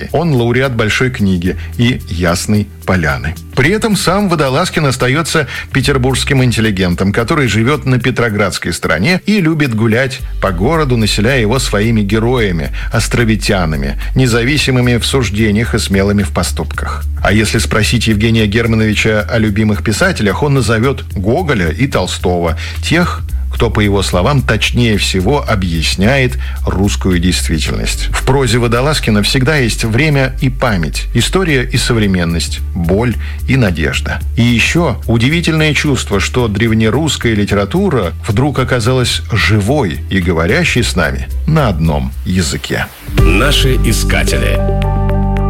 Он лауреат Большой книги и Ясной Поляны. При этом сам Водолазкин остается петербургским интеллигентом, который живет на Петроградской стороне и любит гулять по городу, населяя его своими героями, островитянами, независимыми в суждениях и смелыми в поступках. А если спросить Евгения Германовича о любимых писателях, он назовет Гоголя и Толстого, тех, кто, по его словам, точнее всего объясняет русскую действительность. В прозе Водолазкина всегда есть время и память, история и современность, боль и надежда. И еще удивительное чувство, что древнерусская литература вдруг оказалась живой и говорящей с нами на одном языке. Наши искатели.